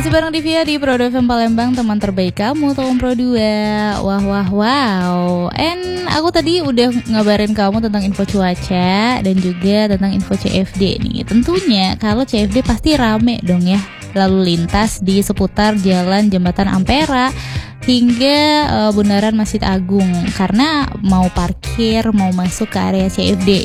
Masih bareng Divya di Pro FM Palembang, teman terbaik kamu tahun Pro 2. Wow. And aku tadi udah ngabarin kamu tentang info cuaca dan juga tentang info CFD nih. Tentunya kalau CFD pasti rame dong ya, lalu lintas di seputar Jalan Jembatan Ampera hingga Bundaran Masjid Agung, karena mau parkir, mau masuk ke area CFD